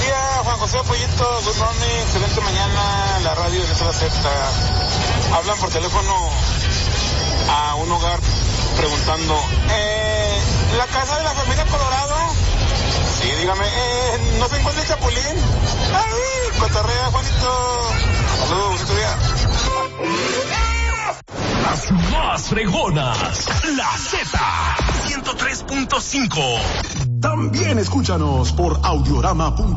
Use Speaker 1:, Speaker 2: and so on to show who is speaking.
Speaker 1: día, Juan José Pollito, good morning, excelente mañana, la radio de la Z. Hablan por teléfono a un hogar preguntando, ¿la casa de la familia Colorado? Sí, dígame, ¿no se encuentra el Chapulín? ¡Ay, cotorrea, Juanito! Saludos, bonito día.
Speaker 2: Las más fregonas, la Z 103.5.
Speaker 3: También escúchanos por audiorama.com.